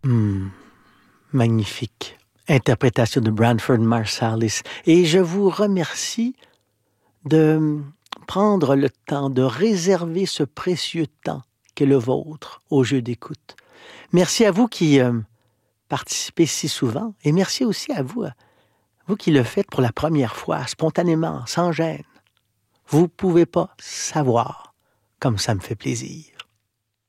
Hmm, magnifique interprétation de Branford Marsalis. Et je vous remercie de prendre le temps, de réserver ce précieux temps qu'est le vôtre au jeu d'écoute. Merci à vous qui participez si souvent et merci aussi à vous, vous qui le faites pour la première fois, spontanément, sans gêne. Vous ne pouvez pas savoir comme ça me fait plaisir.